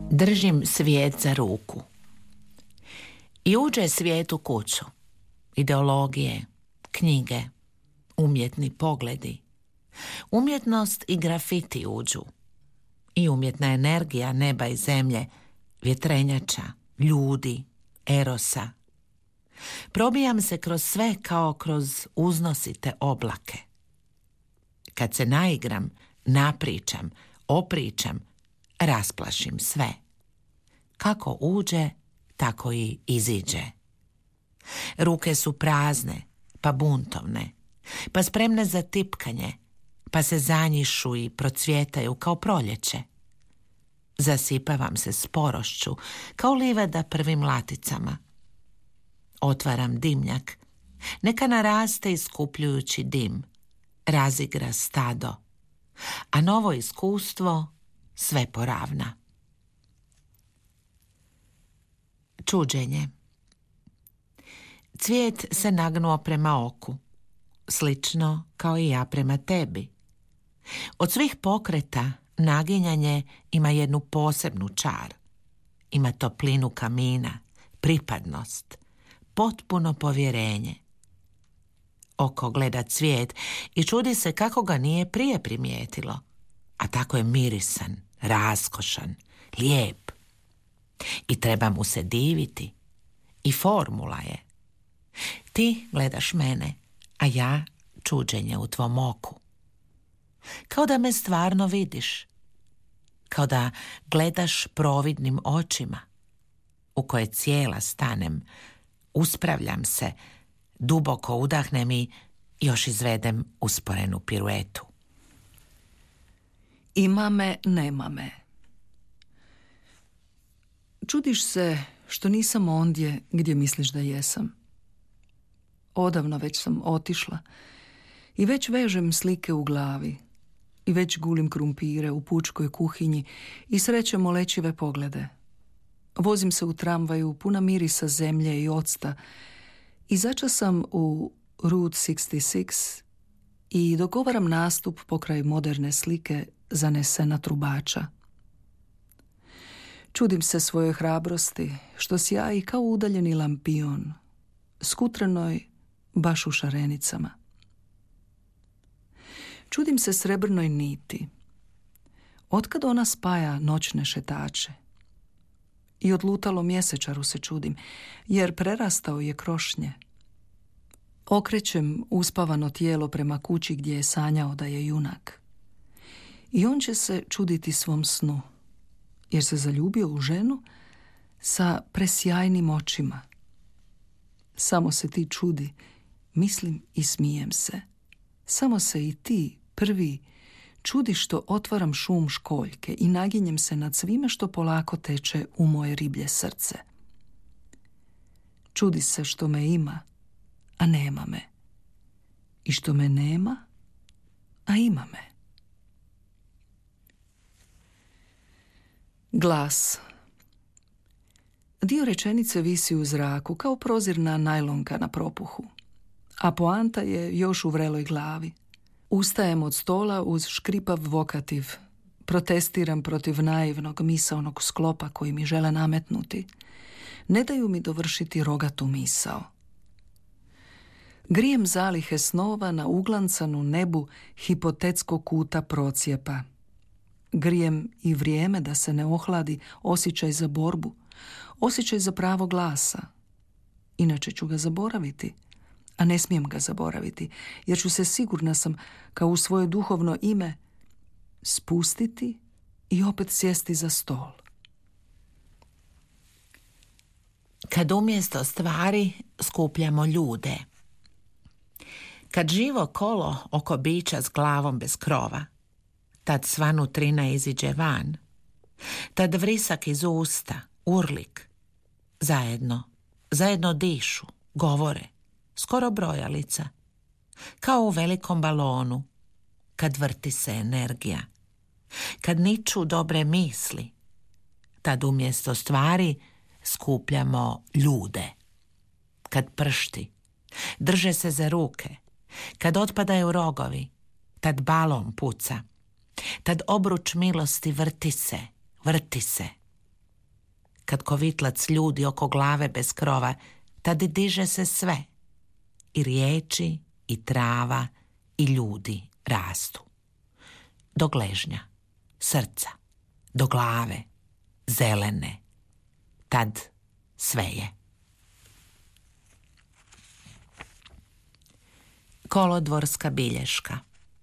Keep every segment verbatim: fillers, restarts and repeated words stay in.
Držim svijet za ruku. I uđe svijet u kuću. Ideologije, knjige, umjetni pogledi. Umjetnost i grafiti uđu. I umjetna energija neba i zemlje, vjetrenjača, ljudi, erosa. Probijam se kroz sve kao kroz uznosite oblake. Kad se naigram, napričam, opričam, rasplašim sve. Kako uđe, tako i iziđe. Ruke su prazne, pa buntovne, pa spremne za tipkanje, pa se zanjišu i procvjetaju kao proljeće. Zasipavam se sporošću, kao livada prvim laticama. Otvaram dimnjak, neka naraste iskupljujući dim, razigra stado, a novo iskustvo sve poravna. Čuđenje. Cvijet se nagnuo prema oku, slično kao i ja prema tebi. Od svih pokreta naginjanje ima jednu posebnu čar. Ima toplinu kamina, pripadnost, potpuno povjerenje. Oko gleda cvijet i čudi se kako ga nije prije primijetilo, a tako je mirisan, raskošan, lijep. I treba mu se diviti. I formula je. Ti gledaš mene, a ja čuđenje u tvom oku. Kao da me stvarno vidiš. Kao da gledaš providnim očima, u koje cijela stanem, uspravljam se, duboko udahnem i još izvedem usporenu piruetu. Ima me, nema me. Čudiš se što nisam ondje gdje misliš da jesam. Odavno već sam otišla i već vežem slike u glavi i već gulim krumpire u pučkoj kuhinji i srećem molečive poglede. Vozim se u tramvaju puna mirisa zemlje i octa i začas sam u Route šezdeset šest i dogovaram nastup pokraj moderne slike zanesena trubača. Čudim se svojoj hrabrosti, što sjaji kao udaljeni lampion, skutrenoj baš u šarenicama. Čudim se srebrnoj niti. Otkad ona spaja noćne šetače? I odlutalo mjesečaru se čudim, jer prerastao je krošnje. Okrećem uspavano tijelo prema kući gdje je sanjao da je junak. I on će se čuditi svom snu, jer se zaljubio u ženu sa presjajnim očima. Samo se ti čudi, mislim i smijem se. Samo se i ti, prvi, čudi što otvaram šum školjke i naginjem se nad svime što polako teče u moje riblje srce. Čudi se što me ima, a nema me. I što me nema, a ima me. Glas. Dio rečenice visi u zraku kao prozirna najlonka na propuhu, a poanta je još u vreloj glavi. Ustajem od stola uz škripav vokativ. Protestiram protiv naivnog misaonog sklopa koji mi žele nametnuti. Ne daju mi dovršiti rogatu misao. Grijem zalihe snova na uglancanu nebu hipotetskog kuta procijepa. Grijem i vrijeme da se ne ohladi osjećaj za borbu, osjećaj za pravo glasa. Inače ću ga zaboraviti, a ne smijem ga zaboraviti, jer ću se, sigurna sam, kao u svoje duhovno ime, spustiti i opet sjesti za stol. Kad umjesto stvari skupljamo ljude. Kad živo kolo oko bića s glavom bez krova, tad sva nutrina iziđe van. Tad vrisak iz usta, urlik. Zajedno, zajedno dišu, govore, skoro brojalica. Kao u velikom balonu, kad vrti se energija. Kad niču dobre misli, tad umjesto stvari skupljamo ljude. Kad pršti, drže se za ruke. Kad otpadaju rogovi, tad balon puca. Tad obruč milosti vrti se, vrti se, kad kovitlac ljudi oko glave bez krova, tad diže se sve. I riječi, i trava, i ljudi rastu. Do gležnja, srca, do glave, zelene. Tad sve je. Kolodvorska bilješka.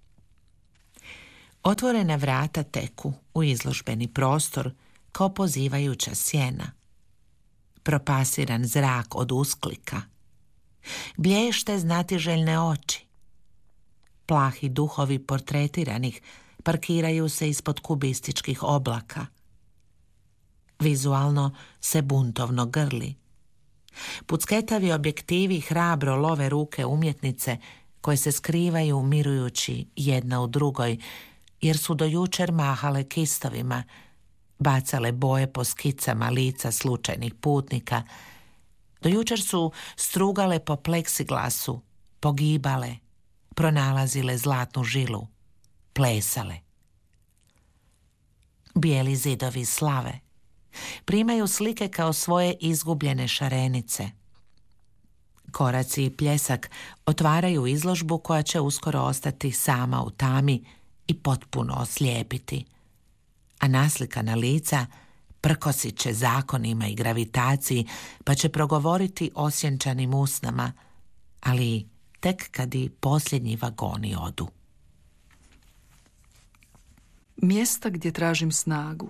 Otvorena vrata teku u izložbeni prostor kao pozivajuća sjena. Propasiran zrak od usklika. Blješte znatiželjne oči. Plahi duhovi portretiranih parkiraju se ispod kubističkih oblaka. Vizualno se buntovno grli. Pucketavi objektivi hrabro love ruke umjetnice koje se skrivaju mirujući jedna u drugoj, jer su do jučer mahale kistovima, bacale boje po skicama lica slučajnih putnika. Do jučer su strugale po pleksiglasu, pogibale, pronalazile zlatnu žilu, plesale. Bijeli zidovi slave primaju slike kao svoje izgubljene šarenice. Koraci i pljesak otvaraju izložbu koja će uskoro ostati sama u tami i potpuno oslijepiti, a naslikana lica prkosit će zakonima i gravitaciji, pa će progovoriti osjenčanim usnama, ali tek kad i posljednji vagoni odu. Mjesta gdje tražim snagu.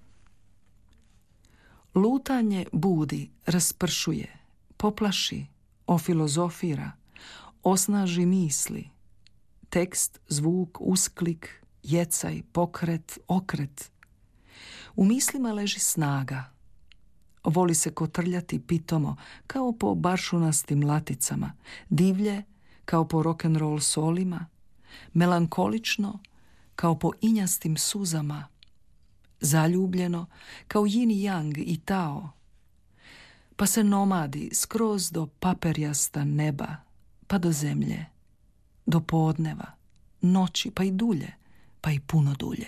Lutanje budi, raspršuje, poplaši, ofilozofira, osnaži misli. Tekst, zvuk, usklik, jecaj, pokret, okret. U mislima leži snaga. Voli se kotrljati pitomo, kao po baršunastim laticama, divlje, kao po rock'n'roll solima, melankolično, kao po injastim suzama, zaljubljeno, kao yin i yang i tao, pa se nomadi skroz do paperjasta neba, pa do zemlje, do podneva, noći, pa i dulje, pa i puno dulje.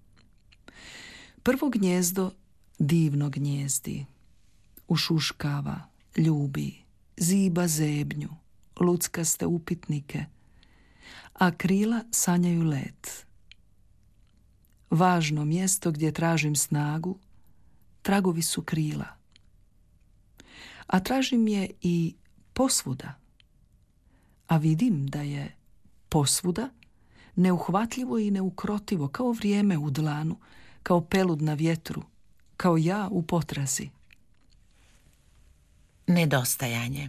Prvo gnjezdo divno gnjezdi, ušuškava, ljubi, ziba zebnju, luckaste upitnike, a krila sanjaju let. Važno mjesto gdje tražim snagu, tragovi su krila. A tražim je i posvuda. A vidim da je posvuda neuhvatljivo i neukrotivo, kao vrijeme u dlanu, kao pelud na vjetru, kao ja u potrazi. Nedostajanje.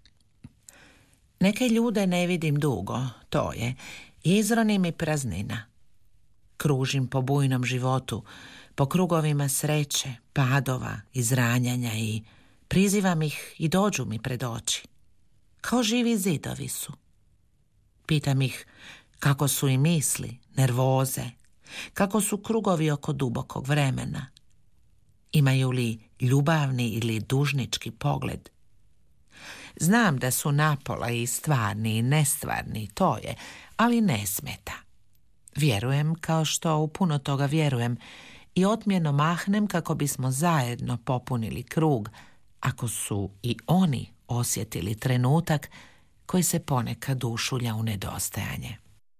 Neke ljude ne vidim dugo, to je, izroni mi praznina. Kružim po bujnom životu, po krugovima sreće, padova, izranjanja i prizivam ih i dođu mi pred oči. Kao živi zidovi su. Pitam ih kako su i misli, nervoze, kako su krugovi oko dubokog vremena. Imaju li ljubavni ili dužnički pogled? Znam da su napola i stvarni i nestvarni, to je, ali ne smeta. Vjerujem kao što u puno toga vjerujem i otmjeno mahnem kako bismo zajedno popunili krug, ako su i oni osjetili trenutak koji se ponekad ušulja u nedostajanje.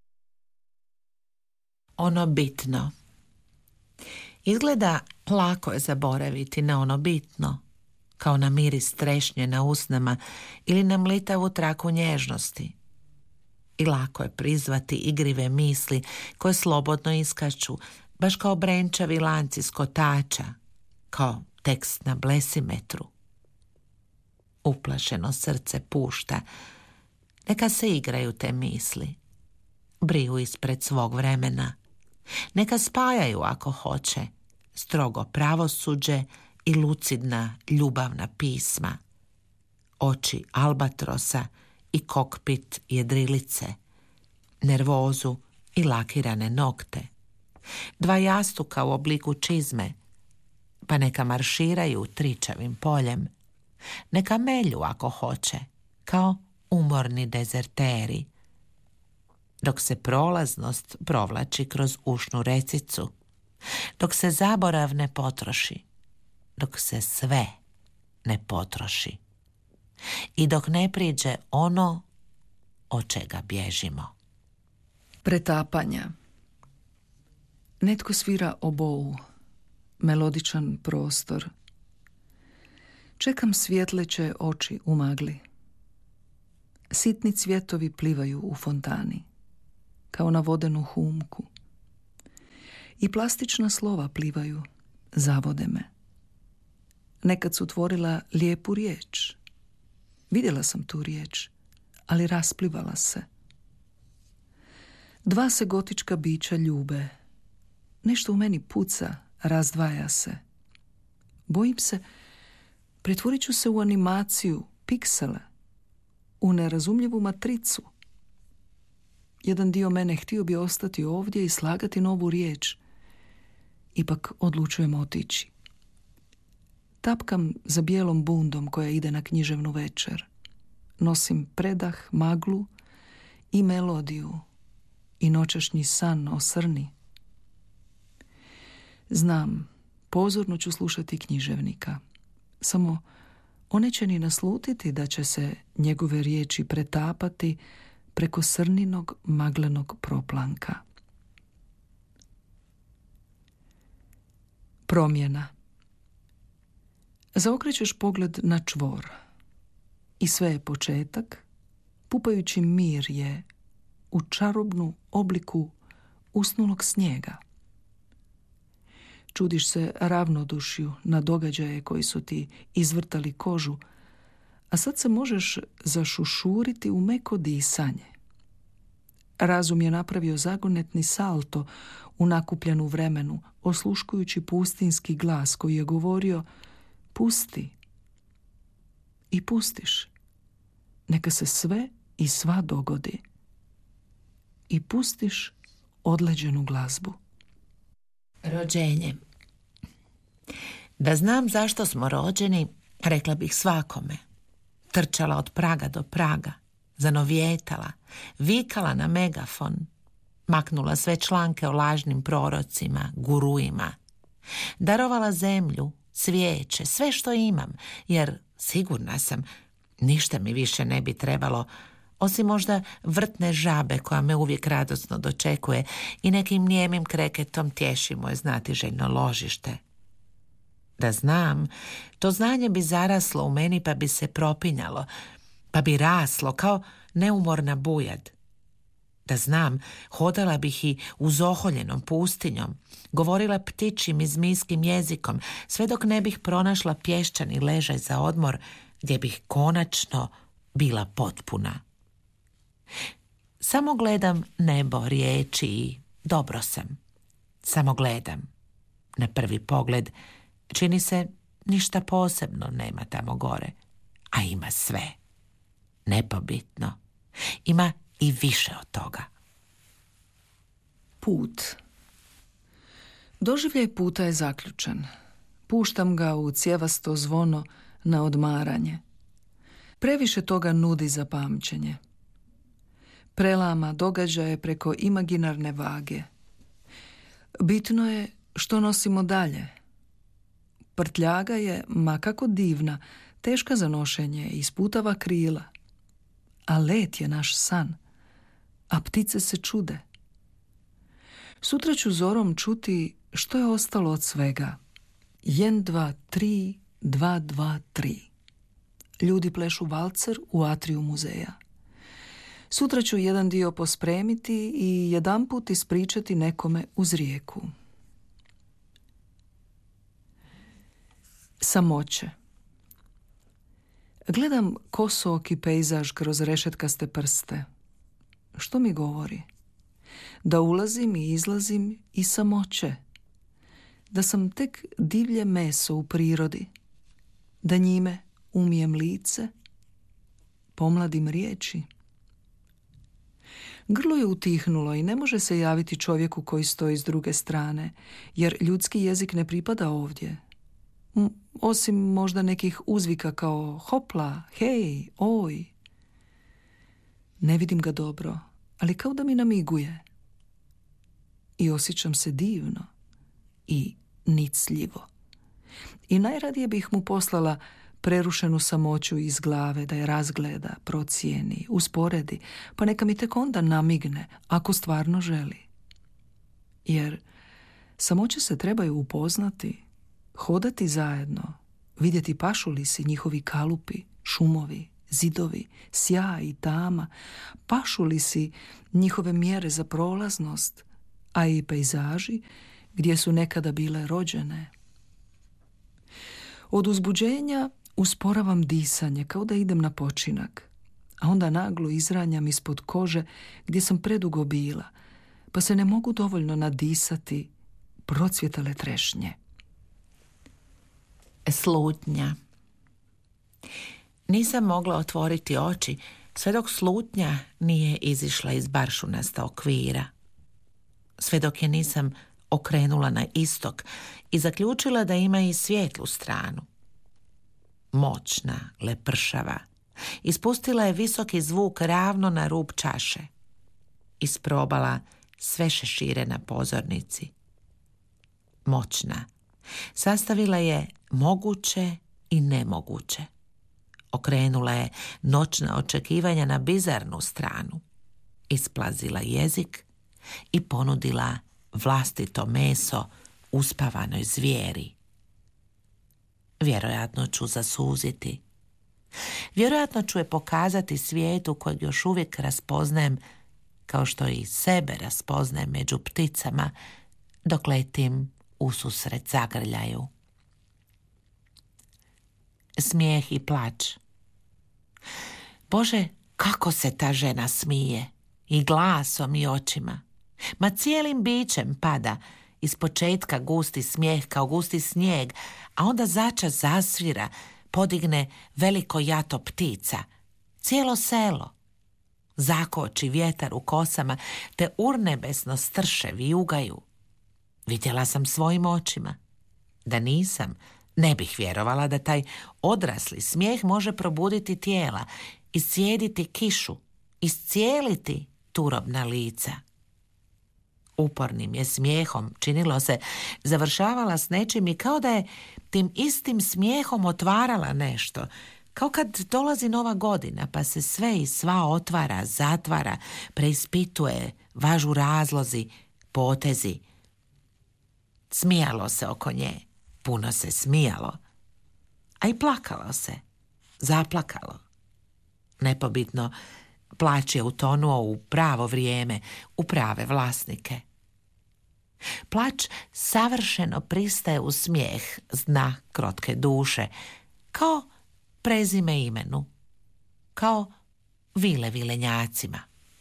Ono bitno. Izgleda lako je zaboraviti na ono bitno, kao na miris trešnje na usnama ili na mlitavu traku nježnosti. I lako je prizvati igrive misli koje slobodno iskaču, baš kao brenčavi lanci skotača, kao tekst na blesimetru. Uplašeno srce pušta. Neka se igraju te misli. Briju ispred svog vremena. Neka spajaju ako hoće strogo pravosuđe i lucidna ljubavna pisma. Oči albatrosa i kokpit jedrilice. Nervozu i lakirane nokte. Dva jastuka u obliku čizme. Pa neka marširaju tričavim poljem. Neka melju ako hoće, kao umorni dezerteri. Dok se prolaznost provlači kroz ušnu recicu, dok se zaborav ne potroši, dok se sve ne potroši i dok ne priđe ono od čega bježimo. Pretapanja. Netko svira obou, melodičan prostor. Čekam svjetleće oči u magli. Sitni cvjetovi plivaju u fontani, kao na vodenu humku. I plastična slova plivaju, zavode me. Nekad su tvorila lijepu riječ. Vidjela sam tu riječ, ali rasplivala se. Dva se gotička bića ljube. Nešto u meni puca, razdvaja se. Bojim se, pretvorit ću se u animaciju, piksele, u nerazumljivu matricu. Jedan dio mene htio bi ostati ovdje i slagati novu riječ. Ipak odlučujem otići. Tapkam za bijelom bundom koja ide na književnu večer. Nosim predah, maglu i melodiju i noćašnji san o srni. Znam, pozorno ću slušati književnika. Samo on neće ni naslutiti da će se njegove riječi pretapati preko srninog maglenog proplanka. Promjena. Zaokrećeš pogled na čvor i sve je početak, pupajući mir je u čarobnu obliku usnulog snijega. Čudiš se ravnodušju na događaje koji su ti izvrtali kožu, a sad se možeš zašušuriti u meko disanje. Razum je napravio zagonetni salto u nakupljenu vremenu, osluškujući pustinski glas koji je govorio: pusti. I pustiš. Neka se sve i sva dogodi. I pustiš odleđenu glazbu. Rođenje. Da znam zašto smo rođeni, rekla bih svakome. Trčala od praga do praga, zanovjetala, vikala na megafon, maknula sve članke o lažnim prorocima, guruima, darovala zemlju, cvijeće, sve što imam, jer sigurna sam, ništa mi više ne bi trebalo, osim možda vrtne žabe koja me uvijek radosno dočekuje i nekim nijemim kreketom tješi moje znatiželjno ložište. Da znam, to znanje bi zaraslo u meni pa bi se propinjalo, pa bi raslo kao neumorna bujad. Da znam, hodala bih i uzoholjenom pustinjom, govorila ptičjim i zmijskim jezikom, sve dok ne bih pronašla pješčani ležaj za odmor gdje bih konačno bila potpuna. Samo gledam nebo, riječi i dobro sam. Samo gledam. Na prvi pogled čini se ništa posebno nema tamo gore, a ima sve. Nepobitno. Ima i više od toga. Put. Doživljaj puta je zaključen. Puštam ga u cjevasto zvono na odmaranje. Previše toga nudi za pamćenje. Prelama događaje preko imaginarne vage. Bitno je što nosimo dalje. Prtljaga je, ma kako divna, teška za nošenje i sputava krila. A let je naš san, a ptice se čude. Sutra ću zorom čuti što je ostalo od svega. Jen, dva, tri, dva, dva, tri. Ljudi plešu valcer u atriju muzeja. Sutra ću jedan dio pospremiti i jedanput ispričati nekome uz rijeku. Samoće. Gledam kosooki pejzaž kroz rešetkaste prste. Što mi govori? Da ulazim i izlazim i samoće. Da sam tek divlje meso u prirodi. Da njime umijem lice, pomladim riječi. Grlo je utihnulo i ne može se javiti čovjeku koji stoji s druge strane, jer ljudski jezik ne pripada ovdje. Osim možda nekih uzvika kao hopla, hej, oj. Ne vidim ga dobro, ali kao da mi namiguje. I osjećam se divno i nicljivo. I najradije bih mu poslala prerušenu samoću iz glave, da je razgleda, procijeni, usporedi, pa neka mi tek onda namigne, ako stvarno želi. Jer samoće se trebaju upoznati, hodati zajedno, vidjeti pašu li si njihovi kalupi, šumovi, zidovi, sjaj i tama, pašu li si njihove mjere za prolaznost, a i pejzaži gdje su nekada bile rođene. Od uzbuđenja usporavam disanje kao da idem na počinak, a onda naglo izranjam ispod kože gdje sam predugo bila, pa se ne mogu dovoljno nadisati procvjetale trešnje. Slutnja. Nisam mogla otvoriti oči sve dok slutnja nije izišla iz baršunasta okvira. Sve dok je nisam okrenula na istok i zaključila da ima i svijetlu stranu. Moćna, lepršava, ispustila je visoki zvuk ravno na rub čaše. Isprobala sve šešire na pozornici. Moćna, sastavila je moguće i nemoguće. Okrenula je noćna očekivanja na bizarnu stranu. Isplazila jezik i ponudila vlastito meso uspavanoj zvijeri. Vjerojatno ću zasuziti. Vjerojatno ću je pokazati svijetu kojeg još uvijek raspoznajem kao što i sebe raspoznajem među pticama dok letim ususret zagrljaju. Smijeh i plač. Bože, kako se ta žena smije, i glasom i očima. Ma cijelim bićem pada iz početka gusti smijeh kao gusti snijeg, a onda začas zasvira, podigne veliko jato ptica, cijelo selo. Zakoči vjetar u kosama, te urnebesno strše vijugaju. Vidjela sam svojim očima. Da nisam, ne bih vjerovala da taj odrasli smijeh može probuditi tijela, iscijediti kišu, iscijeliti turobna lica. Upornim je smijehom, činilo se, završavala s nečim i kao da je tim istim smijehom otvarala nešto, kao kad dolazi nova godina pa se sve i sva otvara, zatvara, preispituje, važu razlozi, potezi. Smijalo se oko nje, puno se smijalo, a i plakalo se, zaplakalo. Nepobitno, plać je utonuo u pravo vrijeme, u prave vlasnike. Plać savršeno pristaje u smijeh s dna krotke duše, kao prezime imenu, kao vile vilenjacima.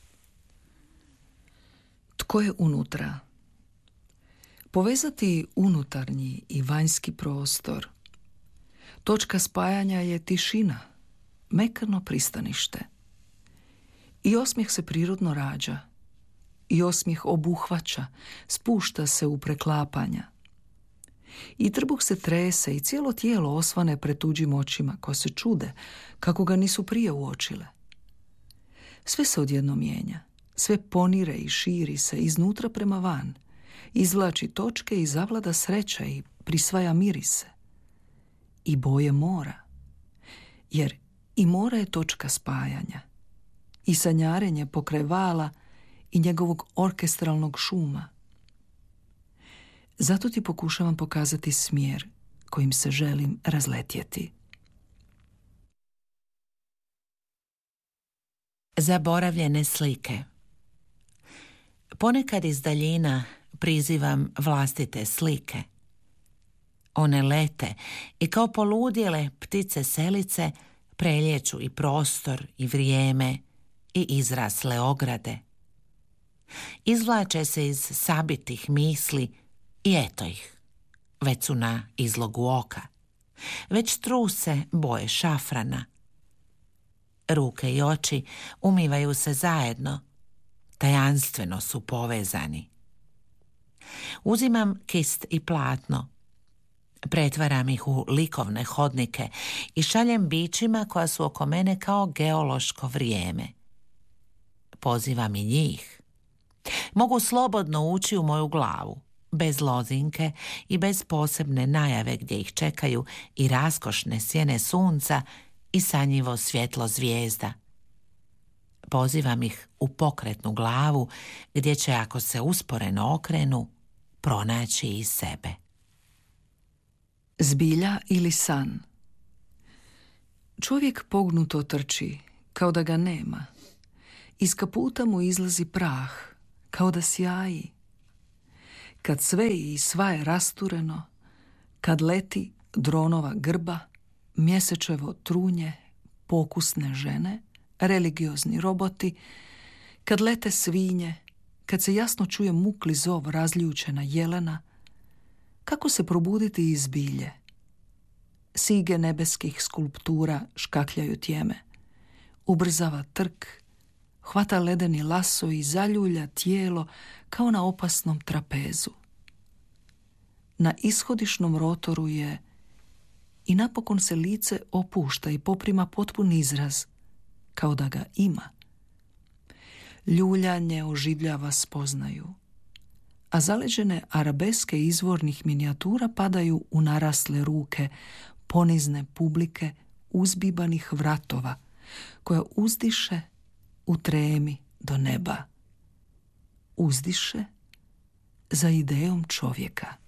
Tko je unutra? Povezati unutarnji i vanjski prostor. Točka spajanja je tišina, mekano pristanište. I osmijeh se prirodno rađa. I osmijeh obuhvaća, spušta se u preklapanja. I trbuh se trese i cijelo tijelo osvane pred tuđim očima, koje se čude kako ga nisu prije uočile. Sve se odjedno mijenja, sve ponire i širi se iznutra prema van, izvlači točke i zavlada sreća i prisvaja mirise. I boje mora, jer i mora je točka spajanja. I sanjarenje pokraj vala i njegovog orkestralnog šuma. Zato ti pokušavam pokazati smjer kojim se želim razletjeti. Zaboravljene slike. Ponekad iz daljina prizivam vlastite slike. One lete i kao poludjele ptice selice prelijeću i prostor i vrijeme i izrasle ograde. Izvlače se iz sabitih misli i eto ih. Već su na izlogu oka. Već truse boje šafrana. Ruke i oči umivaju se zajedno. Tajanstveno su povezani. Uzimam kist i platno. Pretvaram ih u likovne hodnike i šaljem bićima koja su oko mene kao geološko vrijeme. Pozivam i njih. Mogu slobodno ući u moju glavu, bez lozinke i bez posebne najave gdje ih čekaju i raskošne sjene sunca i sanjivo svjetlo zvijezda. Pozivam ih u pokretnu glavu gdje će, ako se usporeno okrenu, pronaći i sebe. Zbilja ili san? Čovjek pognuto trči, kao da ga nema. Iz kaputa mu izlazi prah, kao da sjaji. Kad sve i sva je rastureno, kad leti dronova grba, mjesečevo trunje, pokusne žene, religiozni roboti, kad lete svinje, kad se jasno čuje mukli zov razljučena jelena, kako se probuditi iz bilje? Sige nebeskih skulptura škakljaju tjeme. Ubrzava trk, hvata ledeni laso i zaljulja tijelo kao na opasnom trapezu. Na ishodišnom rotoru je i napokon se lice opušta i poprima potpun izraz, kao da ga ima. Ljuljanje oživljava spoznaju, a zaleđene arabeske izvornih minijatura padaju u narasle ruke ponizne publike uzbibanih vratova, koja uzdiše u tremi do neba. Uzdiše za idejom čovjeka.